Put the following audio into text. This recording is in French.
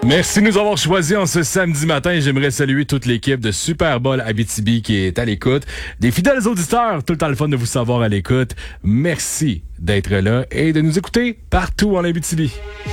Merci de nous avoir choisis en ce samedi matin. J'aimerais saluer toute l'équipe de Super Bowl Abitibi qui est à l'écoute. Des fidèles auditeurs, tout le temps le fun de vous savoir à l'écoute. Merci d'être là et de nous écouter partout en Abitibi.